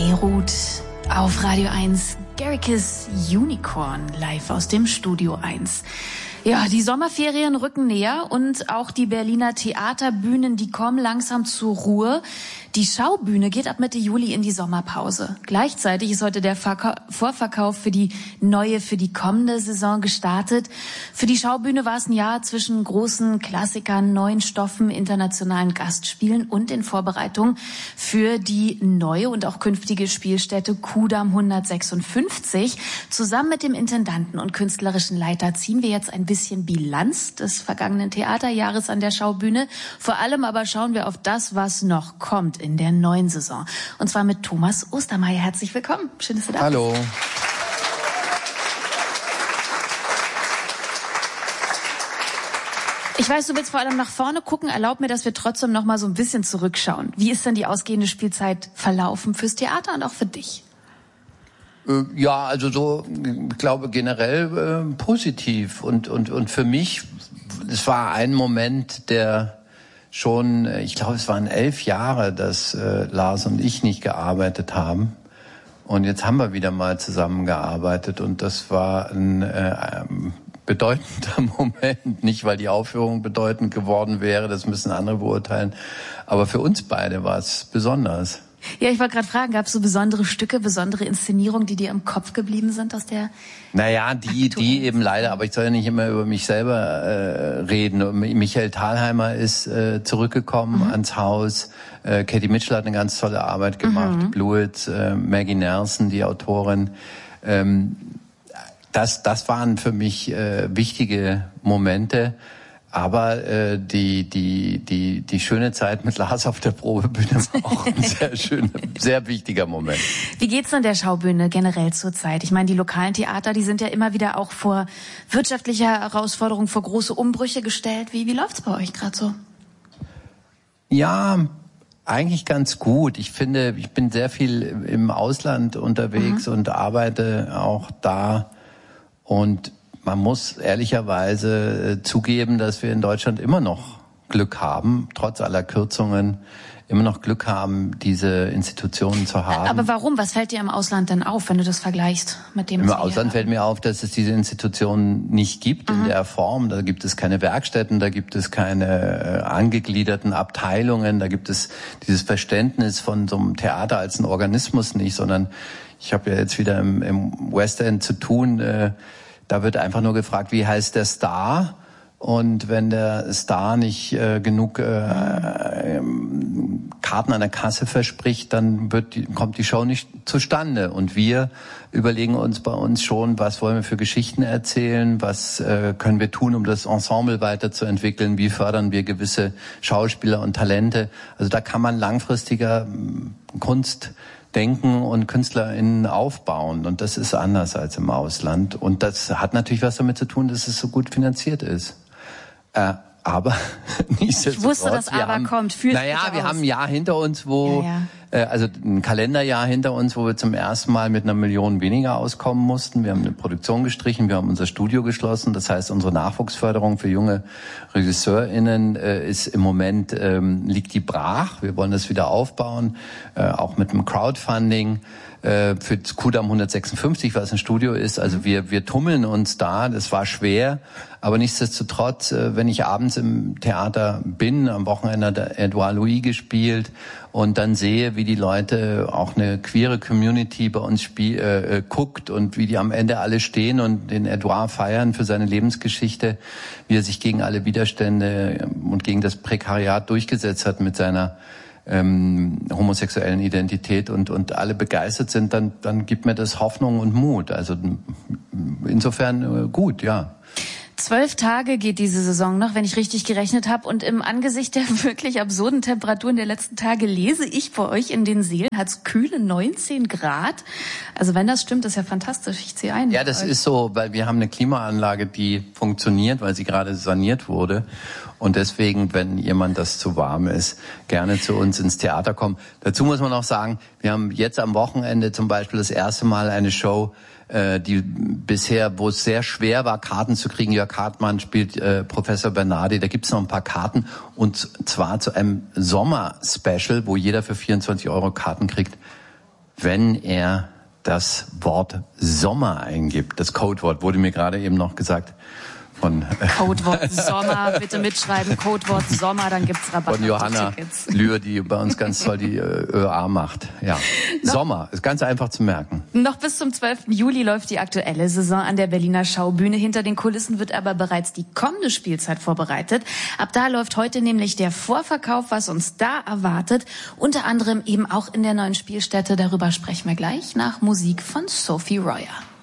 Beirut auf Radio 1. Gericke's Unicorn live aus dem Studio 1. Ja, die Sommerferien rücken näher und auch die Berliner Theaterbühnen, die kommen langsam zur Ruhe. Die Schaubühne geht ab Mitte Juli in die Sommerpause. Gleichzeitig ist heute der Vorverkauf für die kommende Saison gestartet. Für die Schaubühne war es ein Jahr zwischen großen Klassikern, neuen Stoffen, internationalen Gastspielen und in Vorbereitung für die neue und auch künftige Spielstätte Kudamm 156. Zusammen mit dem Intendanten und künstlerischen Leiter ziehen wir jetzt ein bisschen Bilanz des vergangenen Theaterjahres an der Schaubühne. Vor allem aber schauen wir auf das, was noch kommt in der neuen Saison. Und zwar mit Thomas Ostermeier. Herzlich willkommen. Schön, dass du da bist. Hallo. Ich weiß, du willst vor allem nach vorne gucken. Erlaub mir, dass wir trotzdem noch mal so ein bisschen zurückschauen. Wie ist denn die ausgehende Spielzeit verlaufen fürs Theater und auch für dich? Ja, also so, ich glaube generell positiv und für mich, es war ein Moment, der schon, ich glaube, es waren 11 Jahre, dass Lars und ich nicht gearbeitet haben. Und jetzt haben wir wieder mal zusammengearbeitet und das war ein bedeutender Moment. Nicht, weil die Aufführung bedeutend geworden wäre, das müssen andere beurteilen. Aber für uns beide war es besonders. Ja, ich wollte gerade fragen, gab es so besondere Stücke, besondere Inszenierungen, die dir im Kopf geblieben sind aus der... Naja, die eben leider, aber ich soll ja nicht immer über mich selber reden. Michael Thalheimer ist zurückgekommen ans Haus. Katie Mitchell hat eine ganz tolle Arbeit gemacht. Blewett, Maggie Nelson, die Autorin. Das waren für mich wichtige Momente. Aber die schöne Zeit mit Lars auf der Probebühne war auch ein sehr schöner, sehr wichtiger Moment. Wie geht's denn der Schaubühne generell zurzeit? Ich meine, die lokalen Theater, die sind ja immer wieder auch vor wirtschaftlicher Herausforderungen, vor große Umbrüche gestellt. Wie läuft's bei euch gerade so? Ja, eigentlich ganz gut. Ich finde, ich bin sehr viel im Ausland unterwegs und arbeite auch da und man muss ehrlicherweise zugeben, dass wir in Deutschland immer noch Glück haben, trotz aller Kürzungen, immer noch Glück haben, diese Institutionen zu haben. Aber warum? Was fällt dir im Ausland denn auf, wenn du das vergleichst mit dem? Im Ausland fällt mir auf, dass es diese Institutionen nicht gibt in der Form. Da gibt es keine Werkstätten, da gibt es keine angegliederten Abteilungen, da gibt es dieses Verständnis von so einem Theater als ein Organismus nicht, sondern ich habe ja jetzt wieder im West End zu tun. Da wird einfach nur gefragt, wie heißt der Star? Und wenn der Star nicht genug Karten an der Kasse verspricht, dann kommt die Show nicht zustande. Und wir überlegen uns bei uns schon, was wollen wir für Geschichten erzählen, was können wir tun, um das Ensemble weiterzuentwickeln, wie fördern wir gewisse Schauspieler und Talente. Also da kann man langfristiger Kunst denken und KünstlerInnen aufbauen. Und das ist anders als im Ausland. Und das hat natürlich was damit zu tun, dass es so gut finanziert ist. Aber nichtsdestotrotz. Ich wusste, dass aber kommt. Naja, wir haben ein Jahr hinter uns, also ein Kalenderjahr hinter uns, wo wir zum ersten Mal mit 1 Million weniger auskommen mussten. Wir haben eine Produktion gestrichen, wir haben unser Studio geschlossen. Das heißt, unsere Nachwuchsförderung für junge RegisseurInnen ist im Moment, liegt die brach. Wir wollen das wieder aufbauen, auch mit einem Crowdfunding für Kudamm 156, was ein Studio ist. Also wir tummeln uns da. Das war schwer, aber nichtsdestotrotz, wenn ich abends im Theater bin, am Wochenende hat Edouard Louis gespielt und dann sehe, wie die Leute, auch eine queere Community bei uns guckt und wie die am Ende alle stehen und den Edouard feiern für seine Lebensgeschichte, wie er sich gegen alle Widerstände und gegen das Prekariat durchgesetzt hat mit seiner homosexuellen Identität und alle begeistert sind, dann gibt mir das Hoffnung und Mut. Also insofern gut, ja. 12 Tage geht diese Saison noch, wenn ich richtig gerechnet habe. Und im Angesicht der wirklich absurden Temperaturen der letzten Tage lese ich bei euch in den Seelen, hat es kühle 19 Grad. Also wenn das stimmt, ist ja fantastisch. Ich ziehe ein. Ja, das ist so, weil wir haben eine Klimaanlage, die funktioniert, weil sie gerade saniert wurde. Und deswegen, wenn jemand das zu warm ist, gerne zu uns ins Theater kommen. Dazu muss man auch sagen, wir haben jetzt am Wochenende zum Beispiel das erste Mal eine Show, die bisher, wo es sehr schwer war, Karten zu kriegen. Jörg Hartmann spielt Professor Bernardi, da gibt es noch ein paar Karten. Und zwar zu einem Sommer-Special, wo jeder für 24 € Karten kriegt. wenn er das Wort Sommer eingibt. Das Codewort wurde mir gerade eben noch gesagt. Codewort Sommer, bitte mitschreiben, Codewort Sommer, dann gibt's Rabatt. Von Johanna Lühr, die bei uns ganz toll die ÖA macht. Ja, Sommer, ist ganz einfach zu merken. Noch bis zum 12. Juli läuft die aktuelle Saison an der Berliner Schaubühne. Hinter den Kulissen wird aber bereits die kommende Spielzeit vorbereitet. Ab da läuft heute nämlich der Vorverkauf, was uns da erwartet. Unter anderem eben auch in der neuen Spielstätte. Darüber sprechen wir gleich nach Musik von Sophie Royer.